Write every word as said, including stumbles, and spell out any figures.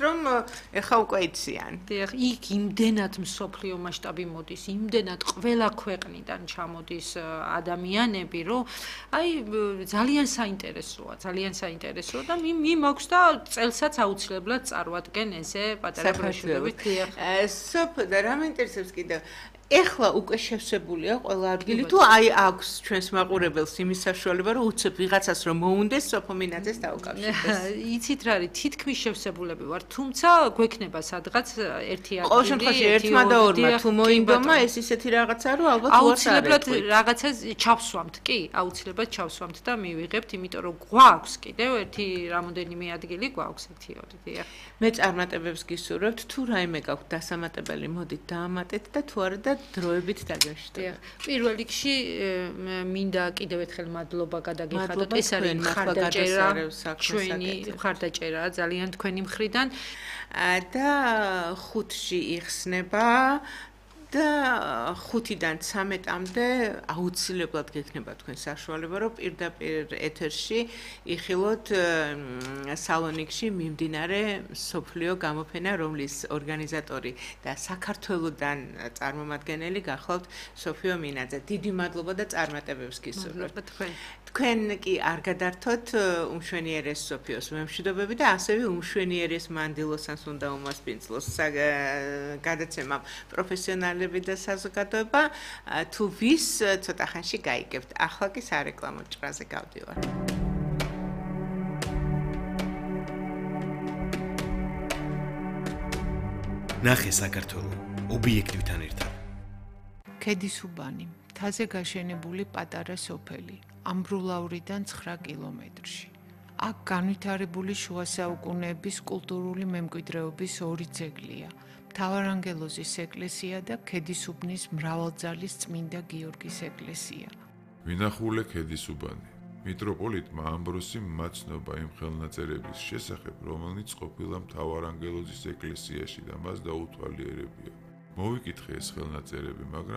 რომ ეხა უკვე იციან. დიახ, იქ იმდენად მსოფლიო მასშტაბი მოდის, იმდენად ყველა ქვეყნიდან ჩამოდის ადამიანები, რომ აი ძალიან საინტერესოა, ძალიან საინტერესოა და მი მი მაქვს და წელსაც აუცილებლად წარვადგენ ესე პატარა პროექტები. დიახ. სოფ და რა მეინტერესებს კიდევ ეხლა უკვე შევსებულია ყველა ადგილი თუ აი აქვს ჩვენს მაყურებელს იმის საშუალება რომ უცებ ვიღაცას რომ მოუნდეს სოფო მინაძეს დაუკავშირდეს. იცით რა არის თითქმის შევსებულები ვარ თუმცა გვექნება სადღაც ერთი ადგილი. ყოველ შემთხვევაში ერთმა და ორმა თუ მოინდომა ეს ისეთი რაღაცა რომ ალბათ აუცილებლად რაღაცას ჩავსვამთ კი აუცილებლად ჩავსვამთ და მივიღებთ იმიტომ რომ გვაქვს კიდევ ერთი რამოდენიმე ადგილი გვაქვს ერთი ორი დიახ. მე წარმატებებს გისურვებთ თუ რაიმე გაქვთ დასამატებელი მოდით დაამატეთ და თუ არა და დროებით დაგეშტოთ. პირველ რიგში მინდა კიდევ ერთხელ მადლობა გადაგიხადოთ. ეს არის მხარდაჭერა ჩვენი მხარდაჭერაა ძალიან თქვენი მხრიდან და ხუთში იხსნება და ხუთიდან ცამეტამდე აუცილებლად გექნება თქვენ საშუალება რომ პირდაპირ ეთერში იხილოთ სალონიკში მიმდინარე სოფლიო გამოფენა რომლის ორგანიზატორი და საქართველოდან წარმომადგენელი გახლავთ სოფიო მინაძე. დიდი მადლობა და წარმატებებს გისურვებთ. თქვენ კი არ გადართოთ უმშვენიერეს სოფიოს მემშვიდობები და ასევე უმშვენიერეს მანდილოსანს უნდა უმასპინძლოს გადაცემამ პროფესიონალები და საზოგადოება თუ ვის ცოტა ხანში გაიგებთ. ახლა კი სარეკლამო ჭრაზე გავდივარ. ნახე საქართველო ობიექტივთან ერთად. ქედისუბანი მთაზე გაშენებული პატარა სოფელი ამბრულავრიდან ცხრა კილომეტრში. აქ განვითარებული შუა საუკუნეების კულტურული მემკვიდრეობის ორი ძეგლია. მთავარანგელოზის ეკლესია და ქედისუბნის მრავალძალის წმინდა გიორგის ეკლესია. ვინახულე ქედისუბანი. მიტროპოლიტმა ამბროსიმ მაცნობა იმ ხელნაწერების შესახებ, რომელიც ყოფილა მთავარანგელოზის ეკლესიაში და მას დაუთვალიერებია. მოვიკითხე ეს ხელნაწერები, მაგრამ